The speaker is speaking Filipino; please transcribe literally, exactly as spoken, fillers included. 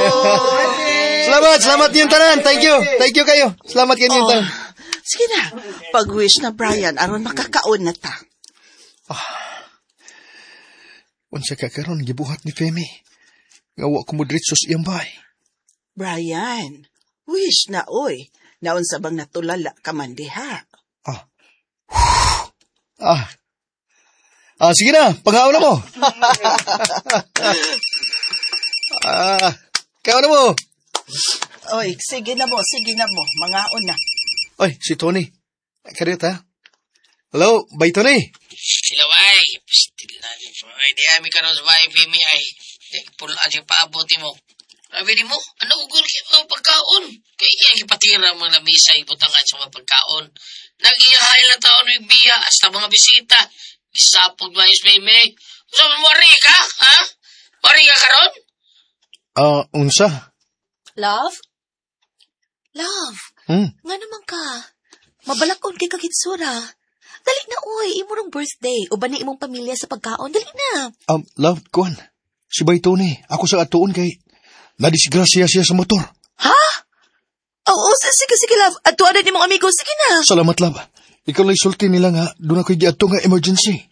Salamat, salamat niyong tanan. Thank you. Thank you kayo. Salamat kayo niyong tanan. Sige na, pag-wish na Brian, aron makakaon na ta. Unsa ka karon gibuhat ni Femi. Ngawa ko mo diretso sa iyang bahay. Brian, wish na oy. Naon sa bang natulala ka man diha. Ah. Ah. Ah, sige na, panghaon na mo. Ah, kaon na mo. Oy, sige na mo, sige na mo, mangaon na. Oy, si Tony. Kariyot ha. Hello, bay Tony. Hello, ay. Still na. Ay, di ami ka rin sa bahay, Femi, ay. Pulaan siya paabuti mo. Sabi ni mo, ano ugol kayo mga pagkaon? Kaya iya ipatira mga lamisa, ibutangan sa mga pagkaon. Nag-iyahay na taon ng biya, hasta mga bisita. Isapog ba yung Femi? So, mawari ka, ha? Mawari ka karon? Ah, uh, unsa? Love? Love? Hmm? Nga naman ka. Mabalakon kay kagitsura. Dali na, oy. Imo rong birthday. O ba na imong pamilya sa pagkaon? Dali na. Um, love, kuan. Si bay Tony. Ako sa atuon kay nadisgrasya siya sa motor. Ha? Oo, sige, sige, love. At tuwanan ni mong amigo. Sige na. Salamat, love. Ikaw lang sulti nila nga. Doon ako'y giato nga emergency.